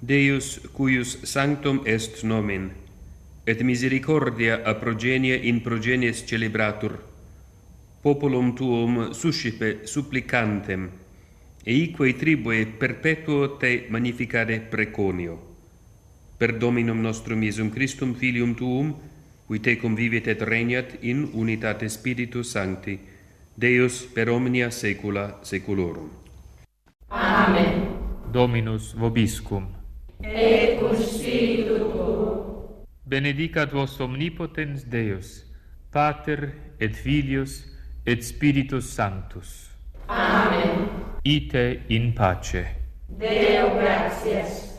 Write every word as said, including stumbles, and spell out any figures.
Deus, cuius sanctum est nomen, et misericordia a progenia in progenies celebratur, populum tuum suscipe supplicantem, eique tribue perpetuo te magnificare preconio. Per Dominum nostrum Iesum Christum, Filium tuum, qui tecum vivit et regnat in unitate Spiritus Sancti, Deus per omnia saecula saeculorum. Amen. Dominus vobiscum. Et cum spiritu tuo. Benedicat vos omnipotens Deus, Pater et Filius et Spiritus Sanctus. Amen. Ite in pace. Deo gratias.